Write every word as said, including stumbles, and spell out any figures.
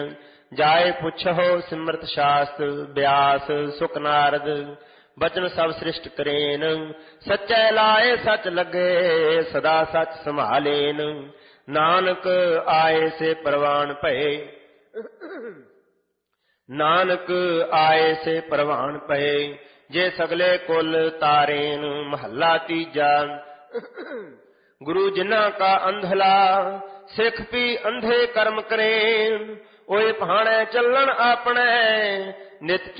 ਜਾਏ ਪੁੱਛੋ ਸਿਮਰਤ ਸ਼ਾਸਤਰ ਬਿਆਸ ਸੁਖ ਨਾਰਦ ਬਚਨ ਸਭ ਸ੍ਰਿਸ਼ਟ ਕਰੇਨ ਸੱਚੈ ਲਾਏ ਸੱਚ ਲੱਗੇ ਸਦਾ ਸੱਚ ਸੰਭਾਲੇਨ ਨਾਨਕ ਆਏ ਸੇ ਪ੍ਰਵਾਨ ਭਏ ਨਾਨਕ ਆਏ ਸੇ ਪ੍ਰਵਾਨ ਭਏ ਜੇ ਸਗਲੇ ਕੁਲ ਤਾਰੇਨ ਮਹੱਲਾ ਤੀਜਾ। ਗੁਰੂ ਜਿਨ੍ਹਾਂ ਕਾ ਅੰਧਲਾ ਸਿੱਖ ਪੀ ਅੰਧੇ ਕਰਮ ਕਰੇਨ ਓਏ ਭਾਣੇ ਚੱਲਣ ਆਪਣੇ ਨਿਤ